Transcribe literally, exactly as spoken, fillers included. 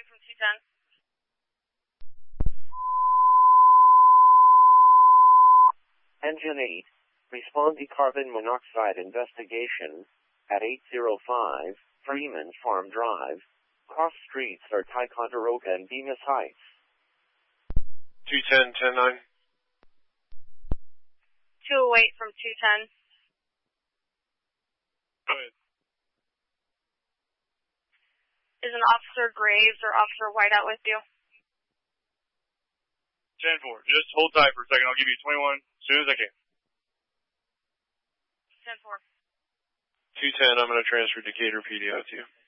away from two ten. Engine eight, respond to carbon monoxide investigation at eight oh five Freeman Farm Drive. Cross streets are Ticonderoga and Bemis Heights. two ten, ten nine. two oh eight from two ten. Go ahead. Is an Officer Graves or Officer Whiteout with you? ten four. Just hold tight for a second. I'll give you twenty-one as soon as I can. ten four. two ten, I'm going to transfer Decatur P D O to you.